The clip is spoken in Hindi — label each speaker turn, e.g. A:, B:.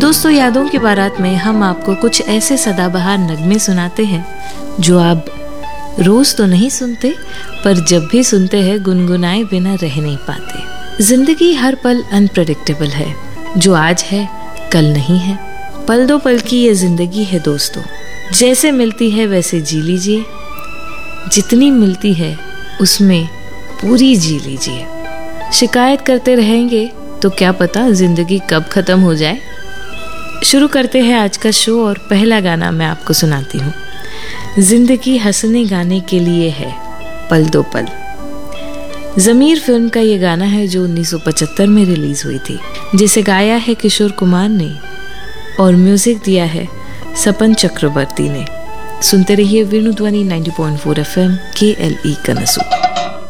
A: दोस्तों, यादों की बारात में हम आपको कुछ ऐसे सदाबहार नगमे सुनाते हैं जो आप रोज तो नहीं सुनते, पर जब भी सुनते हैं गुनगुनाए बिना रह नहीं पाते। जिंदगी हर पल अनप्रेडिक्टेबल है, जो आज है कल नहीं है। पल दो पल की ये जिंदगी है दोस्तों, जैसे मिलती है वैसे जी लीजिए, जितनी मिलती है उसमें पूरी जी लीजिए। शिकायत करते रहेंगे तो क्या पता जिंदगी कब खत्म हो जाए। शुरू करते हैं आज का शो और पहला गाना मैं आपको सुनाती हूँ। जिंदगी हंसने गाने के लिए है, पल दो पल। ज़मीर फिल्म का ये गाना है जो 1975 में रिलीज हुई थी, जिसे गाया है किशोर कुमार ने और म्यूजिक दिया है सपन चक्रवर्ती ने। सुनते रहिए वेणुध्वनि 90.4 FM KLE कनसू।